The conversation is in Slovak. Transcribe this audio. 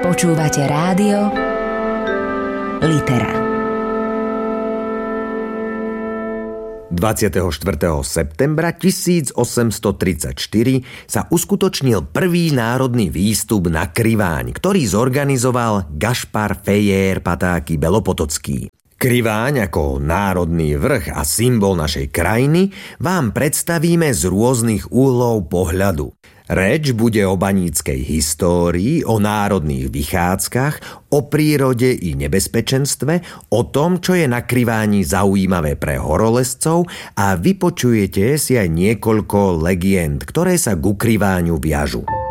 Počúvate rádio Litera. 24. septembra 1834 sa uskutočnil prvý národný výstup na Kriváň, ktorý zorganizoval Gašpar Fejér Patáky Belopotocký. Kriváň ako národný vrch a symbol našej krajiny vám predstavíme z rôznych úhlov pohľadu. Reč bude o baníckej histórii, o národných vychádzkach, o prírode i nebezpečenstve, o tom, čo je na Kriváni zaujímavé pre horolezcov a vypočujete si aj niekoľko legend, ktoré sa ku Kriváňu viažu.